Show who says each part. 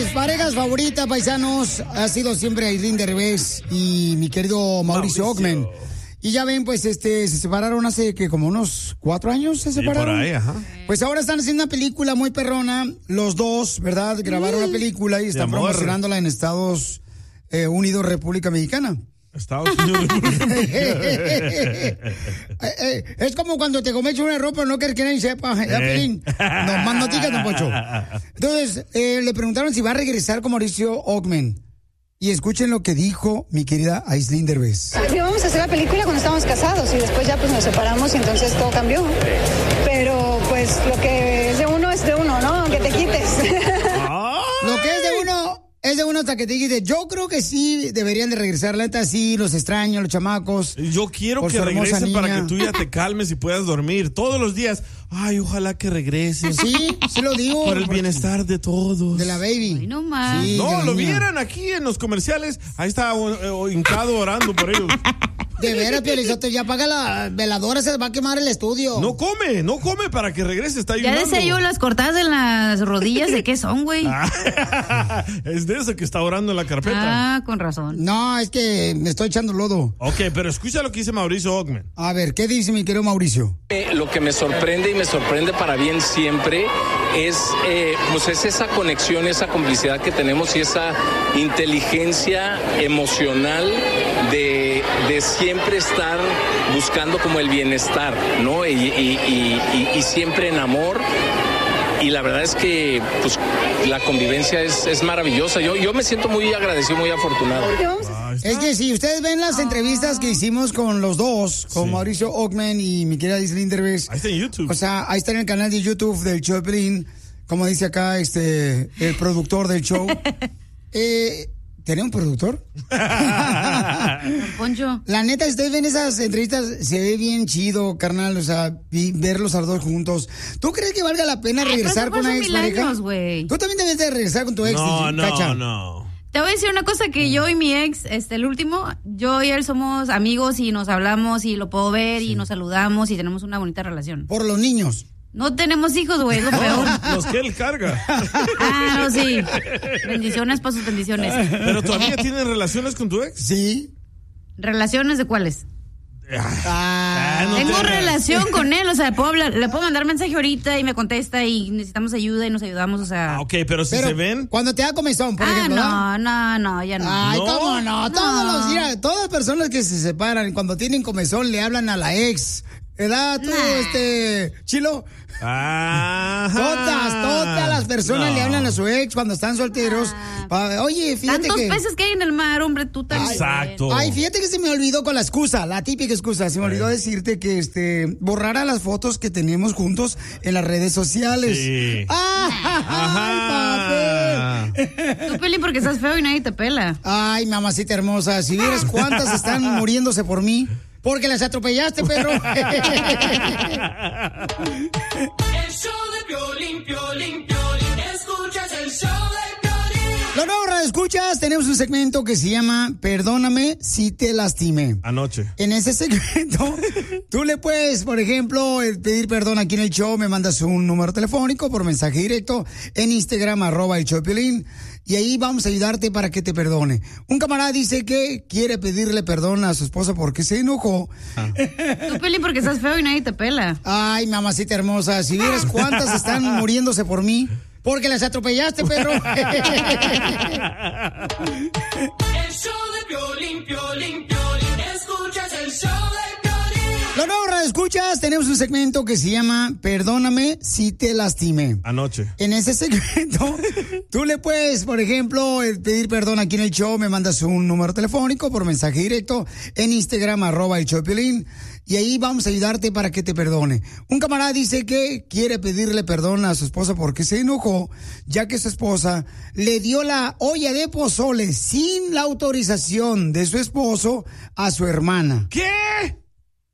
Speaker 1: mis parejas favoritas, paisanos, ha sido siempre Aislinn Derbez y mi querido Mauricio Ockman. Y ya ven, pues, se separaron hace que como unos 4 años se separaron.
Speaker 2: Por ahí, ajá.
Speaker 1: Pues ahora están haciendo una película muy perrona, los dos, ¿verdad? Grabaron una película y están promocionándola en Estados Unidos, República Mexicana.
Speaker 2: Estados Unidos, República Mexicana.
Speaker 1: Es como cuando te comes una ropa, no quieres que nadie sepa. No, más noticias, don Pocho. Entonces, le preguntaron si va a regresar con Mauricio Ockman. Y escuchen lo que dijo mi querida Aislinn Derbez.
Speaker 3: Íbamos a hacer la película cuando estábamos casados y después ya pues nos separamos y entonces todo cambió. Pero pues lo que es de uno, ¿no? Aunque te quites.
Speaker 1: Lo que es de uno hasta que te quites. Yo creo que sí deberían de regresar. La neta, sí, los extraño, los chamacos.
Speaker 2: Yo quiero que regresen para que tú ya te calmes y puedas dormir todos los días. Ay, ojalá que regresen.
Speaker 1: Sí, sí lo digo.
Speaker 2: Por el bienestar de todos.
Speaker 1: De la baby.
Speaker 4: Ay, no más.
Speaker 1: Sí,
Speaker 2: no, lo vieran aquí en los comerciales. Ahí está hincado orando por ellos.
Speaker 1: De veras, Piolizote, ya apaga la veladora, se va a quemar el estudio.
Speaker 2: No come para que regrese, está ayudando.
Speaker 4: Ya decía yo, las cortadas en las rodillas, ¿de qué son, güey?
Speaker 2: Es de eso que está orando en la carpeta.
Speaker 4: Ah, con razón.
Speaker 1: No, es que me estoy echando lodo.
Speaker 2: Ok, pero escucha lo que dice Mauricio Ockman.
Speaker 1: A ver, ¿qué dice mi querido Mauricio?
Speaker 5: Lo que me sorprende y me sorprende para bien siempre es esa conexión, esa complicidad que tenemos y esa inteligencia emocional de siempre estar buscando como el bienestar, ¿no? Y siempre en amor. Y la verdad es que pues la convivencia es maravillosa. Yo me siento muy agradecido, muy afortunado.
Speaker 1: Es que si ustedes ven las entrevistas que hicimos con los dos, con Mauricio Ockman y mi querida Aislinn Derbez.
Speaker 2: Ahí está en YouTube.
Speaker 1: O sea, ahí está en el canal de YouTube del show de Piolín, como dice acá el productor del show. ¿Tenía un productor?
Speaker 4: Poncho.
Speaker 1: La neta, ustedes ven esas entrevistas, se ve bien chido, carnal, o sea, verlos a los dos juntos. ¿Tú crees que valga la pena regresar con una ex pareja?
Speaker 4: Tú
Speaker 1: también debes de regresar con tu ex, Cacha.
Speaker 2: No.
Speaker 4: Te voy a decir una cosa, que yo y mi ex, el último, yo y él somos amigos y nos hablamos y lo puedo ver y nos saludamos y tenemos una bonita relación.
Speaker 1: ¿Por los niños?
Speaker 4: No tenemos hijos, güey, es lo peor.
Speaker 2: Los que él carga.
Speaker 4: Ah, no, sí. Bendiciones para sus bendiciones.
Speaker 2: ¿Pero todavía tienes relaciones con tu ex?
Speaker 1: Sí.
Speaker 4: ¿Relaciones de cuáles?
Speaker 2: No
Speaker 4: tengo relación con él, o sea, le puedo mandar mensaje ahorita y me contesta y necesitamos ayuda y nos ayudamos, o sea.
Speaker 2: Ok, pero si se ven.
Speaker 1: Cuando te da comezón, por ejemplo.
Speaker 4: No, ya no.
Speaker 1: Ay, ¿cómo no? Mira, todas las personas que se separan, cuando tienen comezón, le hablan a la ex. ¿Verdad tú, Chilo? Todas las personas le hablan a su ex cuando están solteros. Oye, fíjate
Speaker 4: tantos peces que hay en el mar, hombre, tú también.
Speaker 2: Exacto.
Speaker 1: Ay, fíjate que se me olvidó con la excusa, la típica excusa. Se me olvidó decirte que borrara las fotos que tenemos juntos en las redes sociales.
Speaker 2: Sí.
Speaker 1: ¡Ay, papi!
Speaker 4: Tú, Peli, porque estás feo y nadie te pela.
Speaker 1: Ay, mamacita hermosa, si vieras cuántas están muriéndose por mí. Porque las atropellaste, perro.
Speaker 6: El show de Piolín, Piolín, Piolín. Escuchas el show de Piolín.
Speaker 1: Los nuevos radioescuchas, tenemos un segmento que se llama Perdóname si te lastimé.
Speaker 2: Anoche.
Speaker 1: En ese segmento, tú le puedes, por ejemplo, pedir perdón aquí en el show. Me mandas un número telefónico por mensaje directo en Instagram, @el show de Piolín. Y ahí vamos a ayudarte para que te perdone. Un camarada dice que quiere pedirle perdón a su esposa porque se enojó.
Speaker 4: Tú, Peli, porque estás feo y nadie te pela.
Speaker 1: Ay, mamacita hermosa, si vieras cuántas están muriéndose por mí. Porque las atropellaste, perro.
Speaker 6: El show de Piolín, Piolín, Piolín. Escuchas el show de Piolín.
Speaker 1: Los nuevos radioescuchas, tenemos un segmento que se llama Perdóname si te lastimé.
Speaker 2: Anoche.
Speaker 1: En ese segmento, tú le puedes, por ejemplo, pedir perdón aquí en el show. Me mandas un número telefónico por mensaje directo en Instagram, @el show de Piolín. Y ahí vamos a ayudarte para que te perdone. Un camarada dice que quiere pedirle perdón a su esposa porque se enojó, ya que su esposa le dio la olla de pozole sin la autorización de su esposo a su hermana.
Speaker 2: ¿Qué?